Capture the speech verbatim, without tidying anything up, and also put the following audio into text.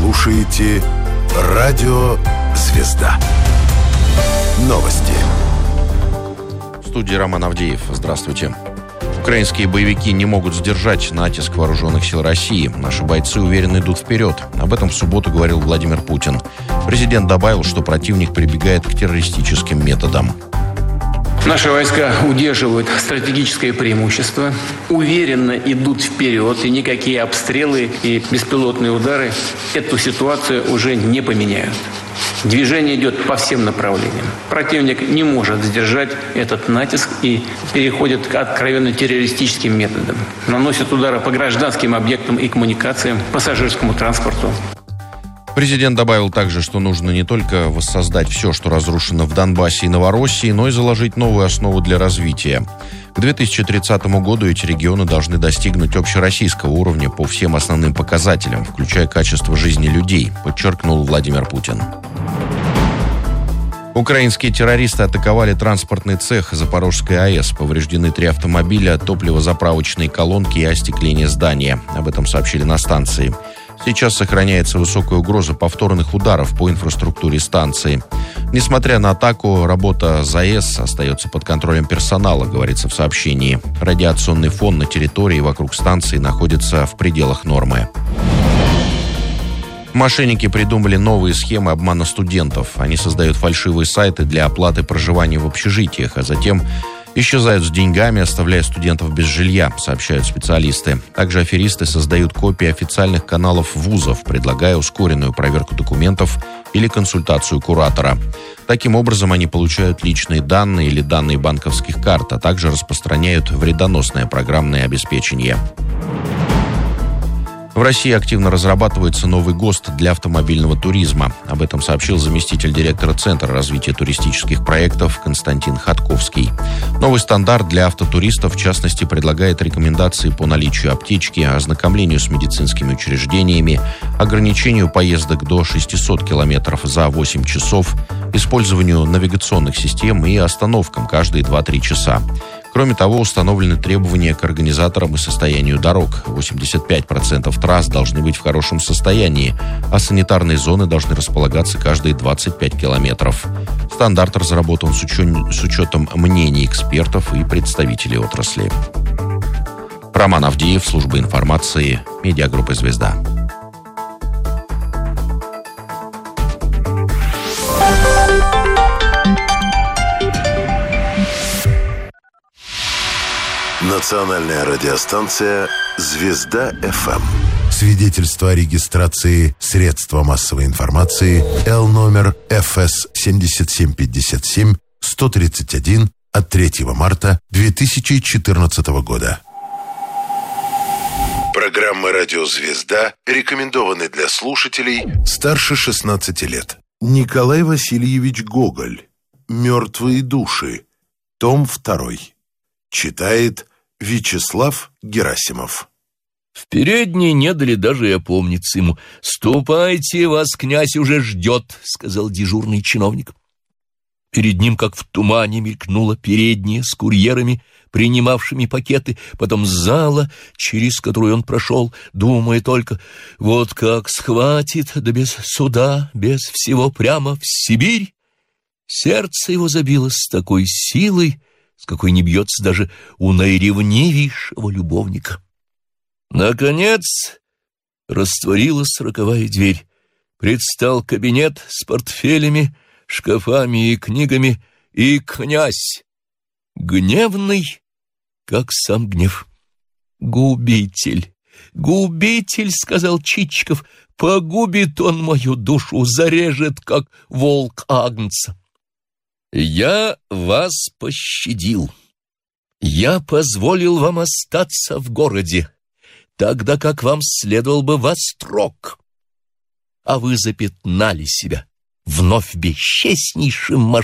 слушаете Радио «Звезда». Новости. В студии Роман Авдеев. Здравствуйте. Украинские боевики не могут сдержать натиск вооруженных сил России. Наши бойцы уверенно идут вперед. Об этом в субботу говорил Владимир Путин. Президент добавил, что противник прибегает к террористическим методам. Наши войска удерживают стратегическое преимущество, уверенно идут вперед, и никакие обстрелы и беспилотные удары эту ситуацию уже не поменяют. Движение идет по всем направлениям. Противник не может сдержать этот натиск и переходит к откровенно террористическим методам. Наносит удары по гражданским объектам и коммуникациям, пассажирскому транспорту. Президент добавил также, что нужно не только воссоздать все, что разрушено в Донбассе и Новороссии, но и заложить новую основу для развития. К две тысячи тридцатому году эти регионы должны достигнуть общероссийского уровня по всем основным показателям, включая качество жизни людей, подчеркнул Владимир Путин. Украинские террористы атаковали транспортный цех Запорожской АЭС. Повреждены три автомобиля, топливозаправочные колонки и остекление здания. Об этом сообщили на станции. Сейчас сохраняется высокая угроза повторных ударов по инфраструктуре станции. Несмотря на атаку, работа ЗАЭС остается под контролем персонала, говорится в сообщении. Радиационный фон на территории вокруг станции находится в пределах нормы. Мошенники придумали новые схемы обмана студентов. Они создают фальшивые сайты для оплаты проживания в общежитиях, а затем исчезают с деньгами, оставляя студентов без жилья, сообщают специалисты. Также аферисты создают копии официальных каналов вузов, предлагая ускоренную проверку документов или консультацию куратора. Таким образом, они получают личные данные или данные банковских карт, а также распространяют вредоносное программное обеспечение. В России активно разрабатывается новый ГОСТ для автомобильного туризма. Об этом сообщил заместитель директора Центра развития туристических проектов Константин Ходковский. Новый стандарт для автотуристов, в частности, предлагает рекомендации по наличию аптечки, ознакомлению с медицинскими учреждениями, ограничению поездок до шестисот километров за восемь часов, использованию навигационных систем и остановкам каждые два-три часа. Кроме того, установлены требования к организаторам и состоянию дорог. восемьдесят пять процентов трасс должны быть в хорошем состоянии, а санитарные зоны должны располагаться каждые двадцать пять километров. Стандарт разработан с, учё- с учетом мнений экспертов и представителей отрасли. Роман Авдеев, служба информации, медиагруппа «Звезда». Национальная радиостанция «Звезда-ФМ». Свидетельство о регистрации средства массовой информации Л номер Ф С семь семь пять семь сто тридцать один от третьего марта две тысячи четырнадцатого года. Программы «Радио Звезда» рекомендованы для слушателей старше шестнадцати лет. Николай Васильевич Гоголь. «Мертвые души». Том второй. Читает Вячеслав Герасимов. В передней не дали даже и опомниться ему. «Ступайте, вас князь уже ждет», — сказал дежурный чиновник. Перед ним, как в тумане, мелькнула передняя с курьерами, принимавшими пакеты, потом зала, через которую он прошел, думая только, вот как схватит, да без суда, без всего прямо в Сибирь. Сердце его забилось с такой силой, с какой не бьется даже у наиревнивейшего любовника. Наконец растворилась роковая дверь. Предстал кабинет с портфелями, шкафами и книгами, и князь, гневный, как сам гнев. «Губитель, губитель, — сказал Чичиков, — погубит он мою душу, зарежет, как волк агнца. Я вас пощадил. Я позволил вам остаться в городе, тогда как вам следовал бы во строк. А вы запятнали себя вновь бесчестнейшим